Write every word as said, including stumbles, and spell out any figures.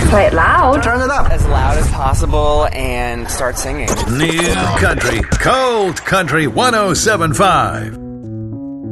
Play it loud. Turn it up. As loud as possible and start singing. New Country, Cold Country one oh seven point five.